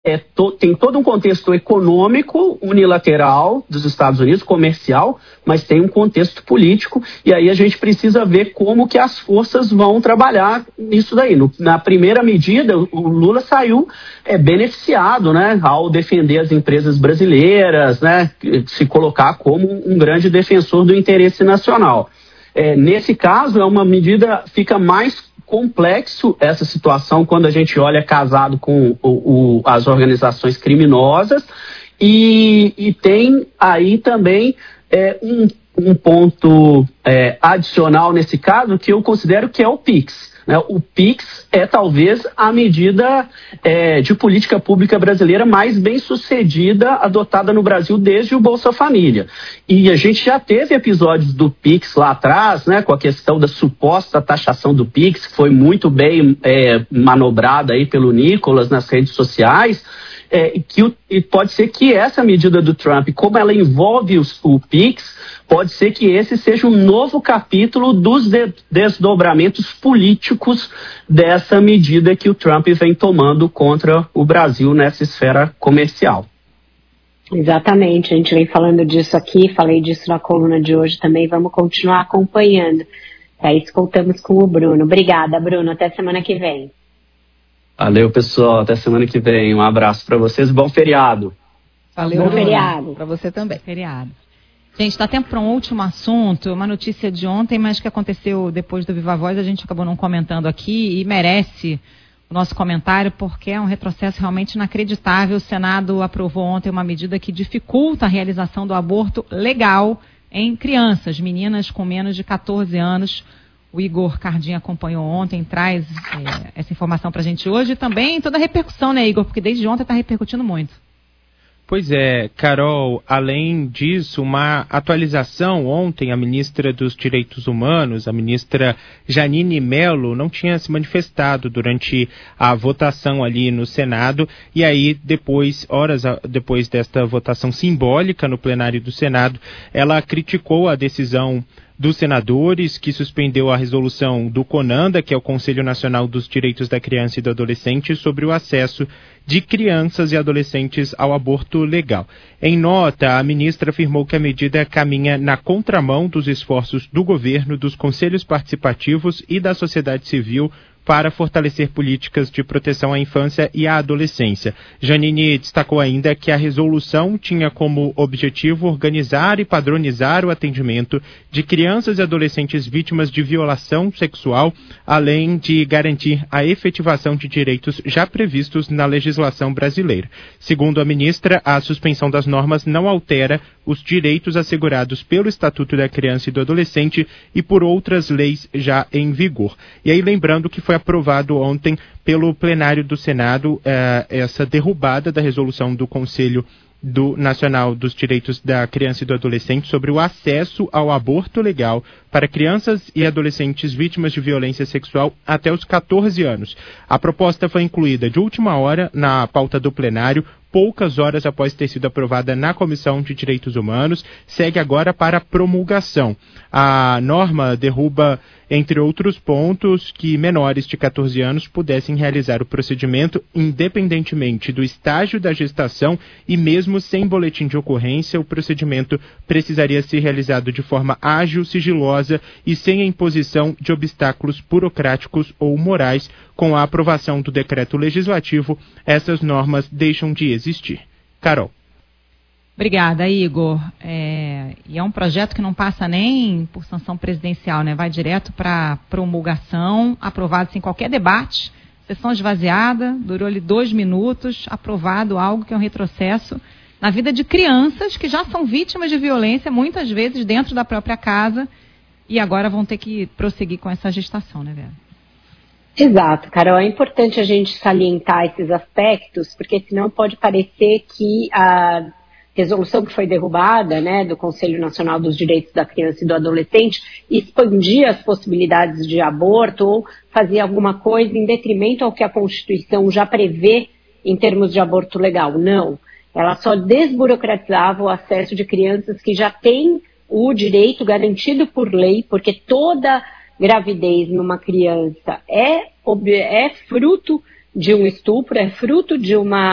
tem todo um contexto econômico unilateral dos Estados Unidos, comercial, mas tem um contexto político, e aí a gente precisa ver como que as forças vão trabalhar nisso daí. Na primeira medida, o Lula saiu beneficiado, né, ao defender as empresas brasileiras, né, se colocar como um grande defensor do interesse nacional. Nesse caso, é uma medida, fica mais complexo essa situação quando a gente olha casado com as organizações criminosas e tem aí também um ponto adicional nesse caso que eu considero que é o PIX. O PIX é talvez a medida de política pública brasileira mais bem sucedida adotada no Brasil desde o Bolsa Família. E a gente já teve episódios do PIX lá atrás, né, com a questão da suposta taxação do PIX, que foi muito bem manobrada aí pelo Nicolas nas redes sociais. E pode ser que essa medida do Trump, como ela envolve o PIX, pode ser que esse seja um novo capítulo dos desdobramentos políticos dessa medida que o Trump vem tomando contra o Brasil nessa esfera comercial. Exatamente, a gente vem falando disso aqui, falei disso na coluna de hoje também, vamos continuar acompanhando. Aí voltamos com o Bruno. Obrigada, Bruno, até semana que vem. Valeu, pessoal. Até semana que vem. Um abraço para vocês. Bom feriado. Valeu. Bom feriado. Para você também. Feriado. Gente, está tempo para um último assunto, uma notícia de ontem, mas que aconteceu depois do Viva Voz, a gente acabou não comentando aqui e merece o nosso comentário porque é um retrocesso realmente inacreditável. O Senado aprovou ontem uma medida que dificulta a realização do aborto legal em crianças, meninas com menos de 14 anos. O Igor Cardinha acompanhou ontem, traz essa informação para a gente hoje e também toda a repercussão, né, Igor? Porque desde ontem está repercutindo muito. Pois é, Carol, além disso, uma atualização ontem, a ministra dos Direitos Humanos, a ministra Jeanine Mello, não tinha se manifestado durante a votação ali no Senado, e aí horas depois desta votação simbólica no plenário do Senado, ela criticou a decisão dos senadores, que suspendeu a resolução do CONANDA, que é o Conselho Nacional dos Direitos da Criança e do Adolescente, sobre o acesso de crianças e adolescentes ao aborto legal. Em nota, a ministra afirmou que a medida caminha na contramão dos esforços do governo, dos conselhos participativos e da sociedade civil para fortalecer políticas de proteção à infância e à adolescência. Jeanine destacou ainda que a resolução tinha como objetivo organizar e padronizar o atendimento de crianças e adolescentes vítimas de violação sexual, além de garantir a efetivação de direitos já previstos na legislação brasileira. Segundo a ministra, a suspensão das normas não altera os direitos assegurados pelo Estatuto da Criança e do Adolescente e por outras leis já em vigor. E aí, lembrando que foi aprovado ontem pelo plenário do Senado essa derrubada da resolução do Conselho Nacional dos Direitos da Criança e do Adolescente sobre o acesso ao aborto legal para crianças e adolescentes vítimas de violência sexual até os 14 anos. A proposta foi incluída de última hora na pauta do plenário, poucas horas após ter sido aprovada na Comissão de Direitos Humanos, segue agora para promulgação. A norma derruba, entre outros pontos, que menores de 14 anos pudessem realizar o procedimento independentemente do estágio da gestação e mesmo sem boletim de ocorrência, o procedimento precisaria ser realizado de forma ágil, sigilosa e sem a imposição de obstáculos burocráticos ou morais. Com a aprovação do decreto legislativo, essas normas deixam de existir. Carol. Obrigada, Igor. E é um projeto que não passa nem por sanção presidencial, né? Vai direto para promulgação, aprovado sem qualquer debate, sessão esvaziada, durou ali 2 minutos, aprovado algo que é um retrocesso na vida de crianças que já são vítimas de violência, muitas vezes dentro da própria casa, e agora vão ter que prosseguir com essa gestação, né, Vera? Exato, Carol, é importante a gente salientar esses aspectos, porque senão pode parecer que a resolução que foi derrubada, né, do Conselho Nacional dos Direitos da Criança e do Adolescente, expandia as possibilidades de aborto ou fazia alguma coisa em detrimento ao que a Constituição já prevê em termos de aborto legal. Não, ela só desburocratizava o acesso de crianças que já têm o direito garantido por lei, porque toda gravidez numa criança é fruto de um estupro, é fruto de uma